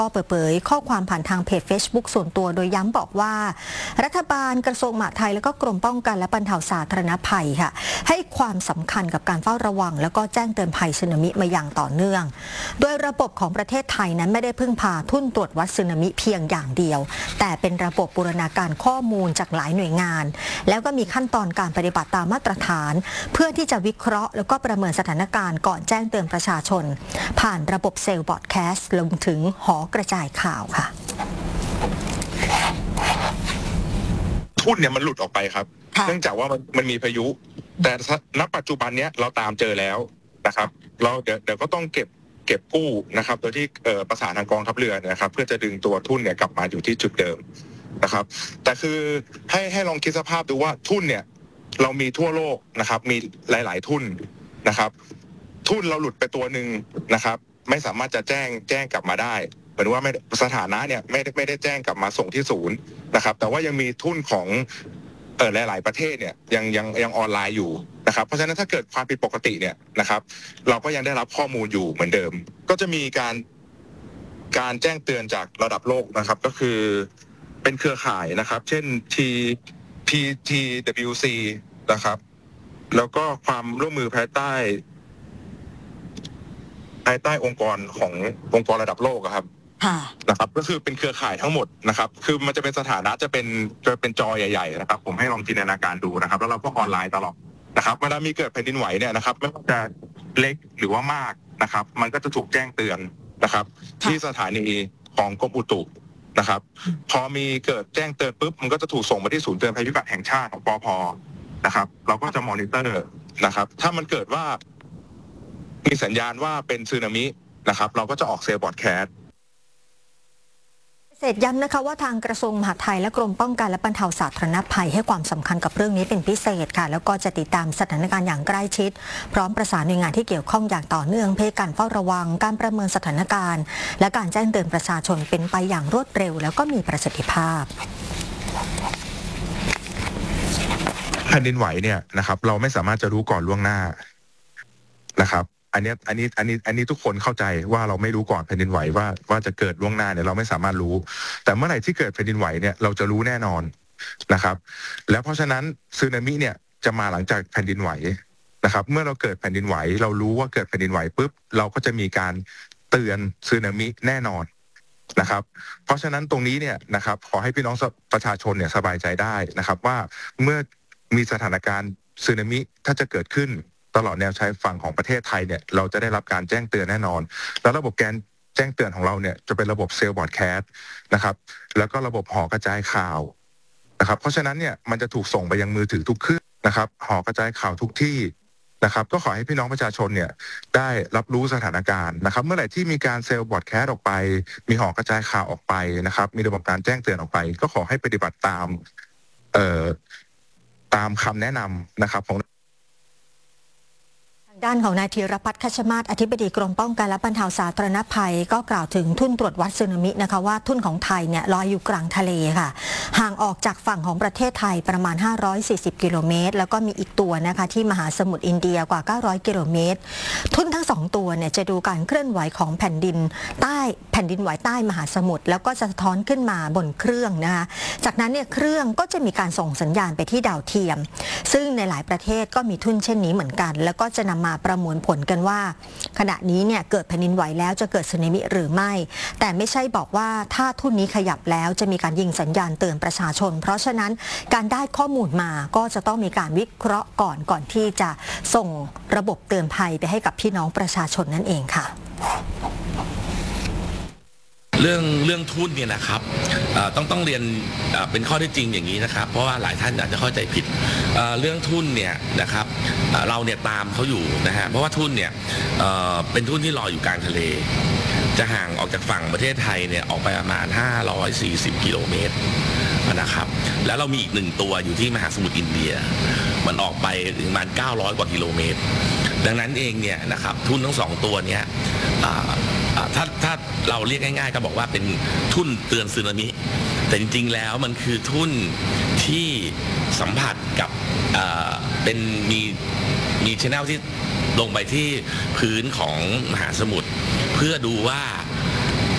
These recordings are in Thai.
ก็เปิดเผยข้อความผ่านทางเพจ Facebook ส่วนตัวโดยย้ำบอกว่ารัฐบาลกระทรวงมหาดไทยและก็กรมป้องกันและบรรเทาสาธารณภัยค่ะให้ความสำคัญกับการเฝ้าระวังแล้วก็แจ้งเตือนภัยสึนามิมาอย่างต่อเนื่องโดยระบบของประเทศไทยนั้นไม่ได้พึ่งพาทุ่นตรวจวัดสึนามิเพียงอย่างเดียวแต่เป็นระบบบูรณาการข้อมูลจากหลายหน่วยงานแล้วก็มีขั้นตอนการปฏิบัติตามมาตรฐานเพื่อที่จะวิเคราะห์แล้วก็ประเมินสถานการณ์ก่อนแจ้งเตือนประชาชนผ่านระบบเซลล์บอร์ดแคสต์ลงถึงหอกระจายข่าวค่ะทุ่นเนี่ยมันหลุดออกไปครับเนื่องจากว่ามันมีพายุแต่ณปัจจุบันเนี้ยเราตามเจอแล้วนะครับเราเดี๋ยวก็ต้องเก็บกู้นะครับโดยที่ประสานทางกองทัพเรือนะครับเพื่อจะดึงตัวทุ่นเนี่ยกลับมาอยู่ที่จุดเดิมนะครับแต่คือให้ลองคิดสภาพดูว่าทุ่นเนี่ยเรามีทั่วโลกนะครับมีหลายๆทุ่นนะครับทุ่นเราหลุดไปตัวหนึ่งนะครับไม่สามารถจะแจ้งกลับมาได้หมายถึงว่าสถานะเนี่ยไม่ได้แจ้งกลับมาส่งที่ศูนย์นะครับแต่ว่ายังมีทุ่นของหลายๆประเทศเนี่ยยังออนไลน์อยู่นะครับเพราะฉะนั้นถ้าเกิดความผิดปกติเนี่ยนะครับเราก็ยังได้รับข้อมูลอยู่เหมือนเดิมก็จะมีการแจ้งเตือนจากระดับโลกนะครับก็คือเป็นเครือข่ายนะครับเช่น TWC นะครับแล้วก็ความร่วมมือภายใต้องค์กรขององค์กรระดับโลกครับนะครับก็คือเป็นเครือข่ายทั้งหมดนะครับคือมันจะเป็นสถานะจะเป็นจอใหญ่ๆนะครับผมให้ลองจินตนาการดูนะครับแล้วเราก็ออนไลน์ตลอดนะครับเวลามีเกิดแผ่นดินไหวเนี่ยนะครับไม่ว่าจะเล็กหรือว่ามากนะครับมันก็จะถูกแจ้งเตือนนะครับที่สถานีของกรมอุตุนะครับพอมีเกิดแจ้งเตือนปุ๊บมันก็จะถูกส่งมาที่ศูนย์เตือนภัยพิบัติแห่งชาติของปภ.นะครับเราก็จะมอนิเตอร์นะครับถ้ามันเกิดว่ามีสัญญาณว่าเป็นสึนามินะครับเราก็จะออกเซลล์บอร์ดแคสต์เสร็จย้ำนะคะว่าทางกระทรวงมหาดไทยและกรมป้องกันและบรรเทาสาธารณภัยให้ความสำคัญกับเรื่องนี้เป็นพิเศษค่ะแล้วก็จะติดตามสถานการณ์อย่างใกล้ชิดพร้อมประสานหน่วยงานที่เกี่ยวข้องอย่างต่อเนื่องเพื่อการเฝ้าระวังการประเมินสถานการณ์และการแจ้งเตือนประชาชนเป็นไปอย่างรวดเร็วแล้วก็มีประสิทธิภาพแผ่นดินไหวเนี่ยนะครับเราไม่สามารถจะรู้ก่อนล่วงหน้านะครับอันนี้ทุกคนเข้าใจว่าเราไม่รู้ก่อนแผ่นดินไหวว่าจะเกิดล่วงหน้าเนี่ยเราไม่สามารถรู้แต่เมื่อไหร่ที่เกิดแผ่นดินไหวเนี่ยเราจะรู้แน่นอนนะครับแล้วเพราะฉะนั้นสึนามิเนี่ยจะมาหลังจากแผ่นดินไหวนะครับเมื่อเราเกิดแผ่นดินไหวเรารู้ว่าเกิดแผ่นดินไหวปุ๊บเราก็จะมีการเตือนสึนามิแน่นอนนะครับเพราะฉะนั้นตรงนี้เนี่ยนะครับขอให้พี่น้องประชาชนเนี่ยสบายใจได้นะครับว่าเมื่อมีสถานการณ์สึนามิถ้าจะเกิดขึ้นตลอดแนวชายฝั่งของประเทศไทยเนี่ยเราจะได้รับการแจ้งเตือนแน่นอนแล้วระบบการแจ้งเตือนของเราเนี่ยจะเป็นระบบเซลล์บอร์ดแคสต์นะครับแล้วก็ระบบหอกระจายข่าวนะครับเพราะฉะนั้นเนี่ยมันจะถูกส่งไปยังมือถือทุกเครื่องนะครับหอกระจายข่าวทุกที่นะครับก็ขอให้พี่น้องประชาชนเนี่ยได้รับรู้สถานการณ์นะครับเมื่อไหร่ที่มีการเซลล์บอร์ดแคสต์ออกไปมีหอกระจายข่าวออกไปนะครับมีระบบการแจ้งเตือนออกไปก็ขอให้ปฏิบัติตามคำแนะนำนะครับของด้านของนายธีรพัฒน์คัชมาศอธิบดีกรมป้องกันและบรรเทาสาธารณภัยก็กล่าวถึงทุ่นตรวจวัดสึนามินะคะว่าทุ่นของไทยเนี่ยลอยอยู่กลางทะเลค่ะห่างออกจากฝั่งของประเทศไทยประมาณ540กิโลเมตรแล้วก็มีอีกตัวนะคะที่มหาสมุทรอินเดียกว่า900กิโลเมตรทุ่นทั้ง2ตัวเนี่ยจะดูการเคลื่อนไหวของแผ่นดินไหวใต้มหาสมุทรแล้วก็จะสะท้อนขึ้นมาบนเครื่องนะคะจากนั้นเนี่ยเครื่องก็จะมีการส่งสัญญาณไปที่ดาวเทียมซึ่งในหลายประเทศก็มีทุ่นเช่นนี้เหมือนกันแล้วก็จะนำมาประมวลผลกันว่าขณะนี้เนี่ยเกิดแผ่นดินไหวแล้วจะเกิดสึนามิหรือไม่แต่ไม่ใช่บอกว่าถ้าทุ่นนี้ขยับแล้วจะมีการยิงสัญญาณเตือนประชาชนเพราะฉะนั้นการได้ข้อมูลมาก็จะต้องมีการวิเคราะห์ก่อนที่จะส่งระบบเตือนภัยไปให้กับพี่น้องประชาชนนั่นเองค่ะเรื่องทุนเนี่ยนะครับต้องเรียนเป็นข้อเท็จจริงอย่างนี้นะครับเพราะว่าหลายท่านอาจจะเข้าใจผิดเรื่องทุนเนี่ยนะครับเราเนี่ยตามเขาอยู่นะฮะเพราะว่าทุนเนี่ยเป็นทุนที่ลอยอยู่กลางทะเลจะห่างออกจากฝั่งประเทศไทยเนี่ยออกไปประมาณ540กิโลเมตรนะครับแล้วเรามีอีก1ตัวอยู่ที่มหาสมุทรอินเดียมันออกไปถึงประมาณ900กว่ากิโลเมตรดังนั้นเองเนี่ยนะครับทุนทั้ง2ตัวเนี้ยถ้าเราเรียกง่ายๆก็บอกว่าเป็นทุ่นเตือนสึนามิแต่จริงๆแล้วมันคือทุ่นที่สัมผัสกับเป็นมีช่องที่ลงไปที่พื้นของมหาสมุทรเพื่อดูว่า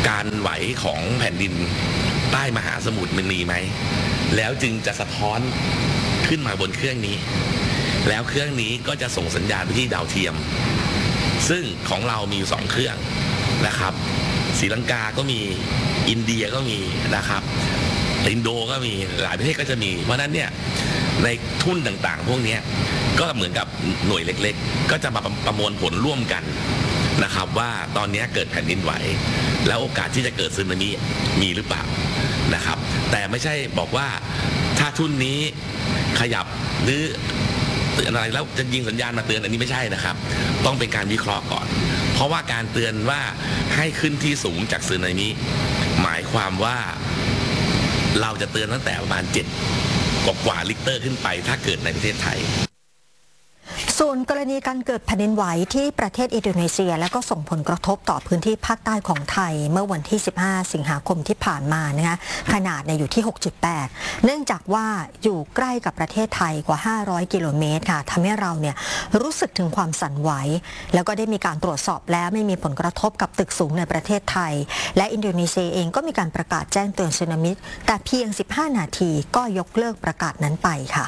การไหวของแผ่นดินใต้มหาสมุทรมันมีไหมแล้วจึงจะสะท้อนขึ้นมาบนเครื่องนี้แล้วเครื่องนี้ก็จะส่งสัญญาณไปที่ดาวเทียมซึ่งของเรามีอยู่2เครื่องนะครับศรีลังกาก็มีอินเดียก็มีนะครับอินโดก็มีหลายประเทศก็จะมีเพราะนั้นเนี่ยในทุ่นต่างๆพวกนี้ก็เหมือนกับหน่วยเล็กๆก็จะมาประมวลผลร่วมกันนะครับว่าตอนนี้เกิดแผ่นดินไหวแล้วโอกาสที่จะเกิดสึนามิมีหรือเปล่านะครับแต่ไม่ใช่บอกว่าถ้าทุ่นนี้ขยับหรืออะไรแล้วจะยิงสัญญาณมาเตือนอันนี้ไม่ใช่นะครับต้องเป็นการวิเคราะห์ก่อนเพราะว่าการเตือนว่าให้ขึ้นที่สูงจากสึนามิหมายความว่าเราจะเตือนตั้งแต่ประมาณ7 กว่าลิกเตอร์ขึ้นไปถ้าเกิดในประเทศไทยส่วนกรณีการเกิดแผ่นดินไหวที่ประเทศอินโดนีเซียและก็ส่งผลกระทบต่อพื้นที่ภาคใต้ของไทยเมื่อวันที่15 สิงหาคมที่ผ่านมานะคะขนาดอยู่ที่ 6.8 เนื่องจากว่าอยู่ใกล้กับประเทศไทยกว่า500 กิโลเมตรค่ะทำให้เรารู้สึกถึงความสั่นไหวแล้วก็ได้มีการตรวจสอบแล้วไม่มีผลกระทบกับตึกสูงในประเทศไทยและอินโดนีเซียเองก็มีการประกาศแจ้งเตือนสึนามิแต่เพียง15 นาทีก็ยกเลิกประกาศนั้นไปค่ะ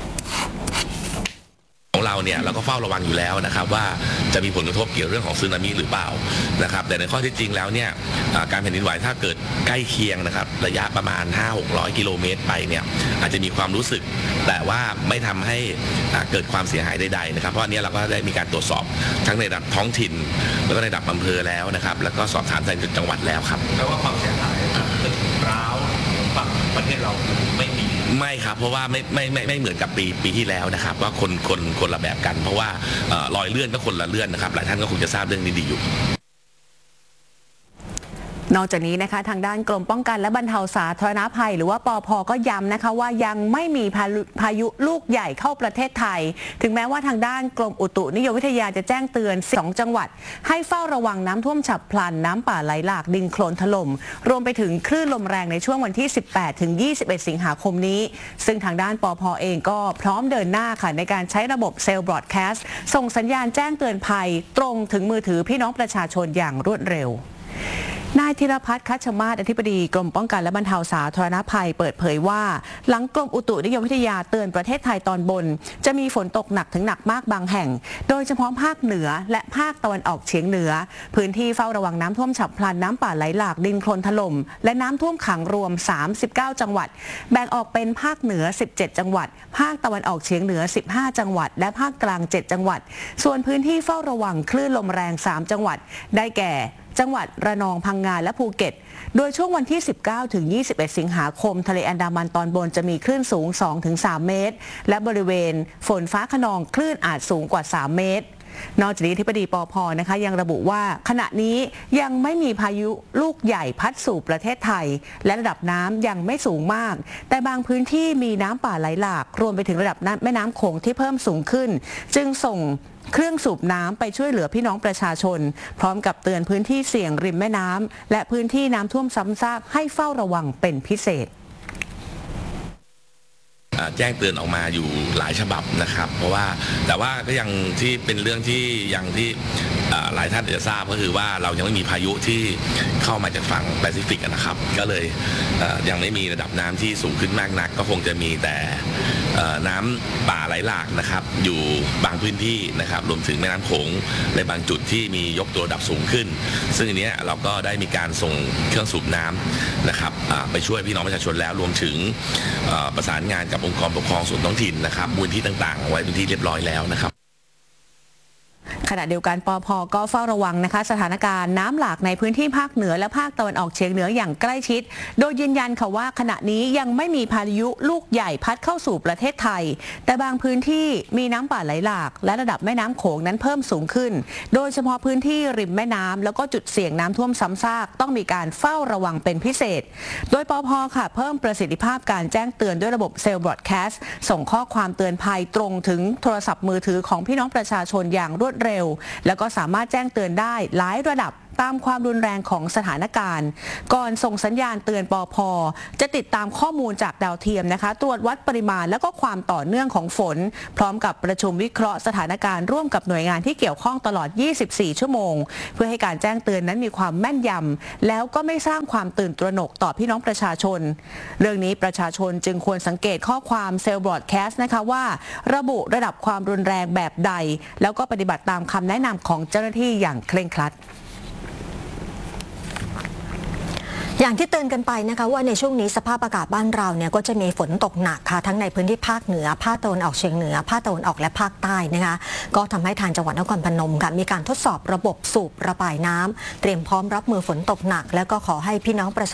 ของเราเนี่ยเราก็เฝ้าระวังอยู่แล้วนะครับว่าจะมีผลกระทบเกี่ยวเรื่องของสึนามิหรือเปล่านะครับแต่ในข้อที่จริงแล้วเนี่ยการแผ่นดินไหวถ้าเกิดใกล้เคียงนะครับระยะประมาณ 500-600 กิโลเมตรไปเนี่ยอาจจะมีความรู้สึกแต่ว่าไม่ทำให้เกิดความเสียหายใดๆนะครับเพราะอันนี้เราก็ได้มีการตรวจสอบทั้งในระดับท้องถิ่นแล้วก็ในระดับอำเภอแล้วนะครับแล้วก็สอบถามทางจังหวัดแล้วครับแปลว่าความเสียหายตึกร้าวฝั่งประเทศเราไม่ครับเพราะว่าไม่เหมือนกับปีที่แล้วนะครับว่าคนละแบบกันเพราะว่ารอยเลื่อนก็คนละเลื่อนนะครับหลายท่านก็คงจะทราบเรื่องนี้ดีอยู่นอกจากนี้นะคะทางด้านกรมป้องกันและบรรเทาสาธารณภัยหรือว่าปภ.ก็ย้ำนะคะว่ายังไม่มีพายุลูกใหญ่เข้าประเทศไทยถึงแม้ว่าทางด้านกรมอุตุนิยมวิทยาจะแจ้งเตือน2 จังหวัดให้เฝ้าระวังน้ำท่วมฉับพลันน้ำป่าไหลหลากดินโคลนถล่มรวมไปถึงคลื่นลมแรงในช่วงวันที่18 ถึง 21 สิงหาคมนี้ซึ่งทางด้านปภ.เองก็พร้อมเดินหน้าค่ะในการใช้ระบบเซลล์บรอดแคสต์ส่งสัญญาณแจ้งเตือนภัยตรงถึงมือถือพี่น้องประชาชนอย่างรวดเร็วนายธีรพัฒน์คัชมาศอธิบดีกรมป้องกันและบรรเทาสาธารณภัยเปิดเผยว่าหลังกรมอุตุนิยมวิทยาเตือนประเทศไทยตอนบนจะมีฝนตกหนักถึงหนักมากบางแห่งโดยเฉพาะภาคเหนือและภาคตะวันออกเฉียงเหนือพื้นที่เฝ้าระวังน้ำท่วมฉับพลันน้ำป่าไหลหลากดินโคลนถล่มและน้ำท่วมขังรวม39 จังหวัดแบ่งออกเป็นภาคเหนือ17 จังหวัดภาคตะวันออกเฉียงเหนือ15 จังหวัดและภาคกลาง7 จังหวัดส่วนพื้นที่เฝ้าระวังคลื่นลมแรง3 จังหวัดได้แก่จังหวัดระนองพังงาและภูเก็ตโดยช่วงวันที่19 ถึง 21 สิงหาคมทะเลอันดามันตอนบนจะมีคลื่นสูง 2-3 เมตรและบริเวณฝนฟ้าคะนองคลื่นอาจสูงกว่า3 เมตรนอกจากนี้อธิบดีปภ.นะคะยังระบุว่าขณะนี้ยังไม่มีพายุลูกใหญ่พัดสู่ประเทศไทยและระดับน้ำยังไม่สูงมากแต่บางพื้นที่มีน้ำป่าไหลหลากรวมไปถึงระดับแม่น้ำโขงที่เพิ่มสูงขึ้นจึงส่งเครื่องสูบน้ำไปช่วยเหลือพี่น้องประชาชนพร้อมกับเตือนพื้นที่เสี่ยงริมแม่น้ำและพื้นที่น้ำท่วมซ้ำซากให้เฝ้าระวังเป็นพิเศษแจ้งเตือนออกมาอยู่หลายฉบับนะครับเพราะว่าแต่ว่าก็ยังที่เป็นเรื่องที่ยังที่หลายท่านจะทราบก็คือว่าเรายังไม่มีพายุที่เข้ามาจากฝั่งแปซิฟิกนะครับก็เลยยังไม่มีระดับน้ำที่สูงขึ้นมากนักก็คงจะมีแต่น้ำป่าไหลหลากนะครับอยู่บางพื้นที่นะครับรวมถึงแม่น้ำโขงในบางจุดที่มียกตัวระดับสูงขึ้นซึ่งอันนี้เราก็ได้มีการส่งเครื่องสูบน้ำนะครับไปช่วยพี่น้องประชาชนแล้วรวมถึงประสานงานกับองค์กรปกครองส่วนท้องถิ่นนะครับมูลที่ต่างๆไว้เป็นที่เรียบร้อยแล้วนะครับขณะเดียวกันปภ.ก็เฝ้าระวังนะคะสถานการณ์น้ำหลากในพื้นที่ภาคเหนือและภาคตะวันออกเฉียงเหนืออย่างใกล้ชิดโดยยืนยันค่ะว่าขณะนี้ยังไม่มีพายุลูกใหญ่พัดเข้าสู่ประเทศไทยแต่บางพื้นที่มีน้ำป่าไหลหลากและระดับแม่น้ำโขงนั้นเพิ่มสูงขึ้นโดยเฉพาะพื้นที่ริมแม่น้ำแล้วก็จุดเสี่ยงน้ำท่วมซ้ำซากต้องมีการเฝ้าระวังเป็นพิเศษโดยปภ.ค่ะเพิ่มประสิทธิภาพการแจ้งเตือนด้วยระบบเซลล์บรอดแคสต์ส่งข้อความเตือนภัยตรงถึงโทรศัพท์มือถือของพี่น้องประชาชนอย่างรวดเร็วแล้วก็สามารถแจ้งเตือนได้หลายระดับตามความรุนแรงของสถานการณ์ก่อนส่งสัญญาณเตือนปภ.จะติดตามข้อมูลจากดาวเทียมนะคะตรวจวัดปริมาณแล้วก็ความต่อเนื่องของฝนพร้อมกับประชุมวิเคราะห์สถานการณ์ร่วมกับหน่วยงานที่เกี่ยวข้องตลอด 24 ชั่วโมงเพื่อให้การแจ้งเตือนนั้นมีความแม่นยำแล้วก็ไม่สร้างความตื่นตระหนกต่อพี่น้องประชาชนเรื่องนี้ประชาชนจึงควรสังเกตข้อความเซลล์บรอดแคสต์นะคะว่าระบุระดับความรุนแรงแบบใดแล้วก็ปฏิบัติตามคำแนะนำของเจ้าหน้าที่อย่างเคร่งครัดอย่างที่เตือนกันไปนะคะว่าในช่วงนี้สภาพอากาศบ้านเราเนี่ยก็จะมีฝนตกหนักค่ะทั้งในพื้นที่ภาคเหนือภาคตะวันออกเฉียงเหนือภาคตะวันออกและภาคใต้นะคะก็ทำให้ทางจังหวัดนครพนมค่ะมีการทดสอบระบบสูบระบายน้ำเตรียมพร้อมรับมือฝนตกหนักแล้วก็ขอให้พี่น้องประชา